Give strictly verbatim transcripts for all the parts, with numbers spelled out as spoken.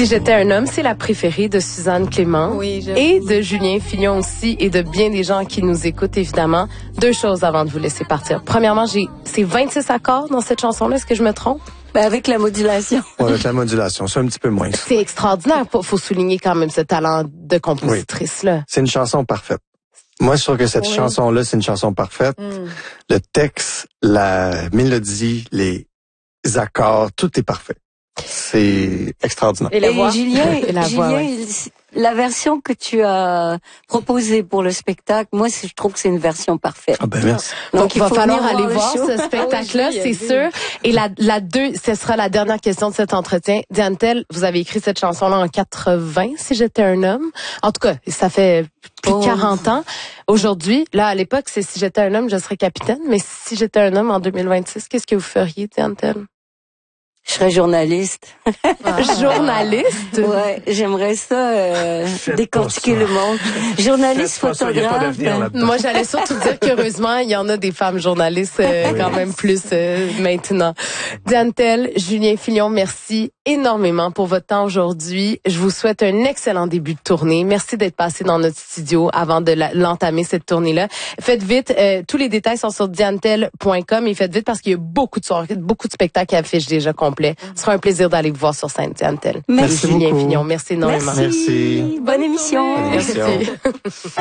Si j'étais un homme, c'est la préférée de Suzanne Clément oui, et de Julien Fillon aussi et de bien des gens qui nous écoutent évidemment. Deux choses avant de vous laisser partir. Premièrement, j'ai c'est vingt-six accords dans cette chanson-là, est-ce que je me trompe? Ben avec la modulation. Ouais, avec la modulation, c'est un petit peu moins. C'est extraordinaire, faut, faut souligner quand même ce talent de compositrice-là. Oui. C'est une chanson parfaite. Moi, je trouve que cette oui. chanson-là, c'est une chanson parfaite. Mm. Le texte, la mélodie, les accords, tout est parfait. C'est extraordinaire. Et la voix. Et Julien, et la, Julien voix, ouais. la version que tu as proposée pour le spectacle, moi, je trouve que c'est une version parfaite. Ah ben merci. Donc, il va falloir aller voir ce spectacle-là, oui, c'est sûr. Et la, la deux, ce sera la dernière question de cet entretien. Diane Tell, vous avez écrit cette chanson-là en quatre-vingts, si j'étais un homme. En tout cas, ça fait plus de quarante ans. Aujourd'hui, là, à l'époque, c'est si j'étais un homme, je serais capitaine. Mais si j'étais un homme en deux mille vingt-six, qu'est-ce que vous feriez, Diane Tell? Je serais journaliste. Ah. Journaliste? Ouais, j'aimerais ça euh, décortiquer le monde. Journaliste, photographe. Ben, moi, j'allais surtout dire qu'heureusement, il y en a des femmes journalistes euh, oui. quand même plus euh, maintenant. Diane Tell, Julien Fillon, merci énormément pour votre temps aujourd'hui. Je vous souhaite un excellent début de tournée. Merci d'être passé dans notre studio avant de l'entamer, cette tournée-là. Faites vite. Euh, tous les détails sont sur diane tell point com et faites vite parce qu'il y a beaucoup de soirées, beaucoup de spectacles qui affichent déjà complet. Ce sera un plaisir d'aller vous voir sur scène, Diane Tell. Merci Julien beaucoup. Fillon, merci énormément. Merci. Merci. Bonne émission. Bonne émission. Merci.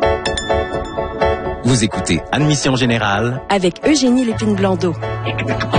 Vous écoutez Admission Générale avec Eugénie Lépine-Blondeau.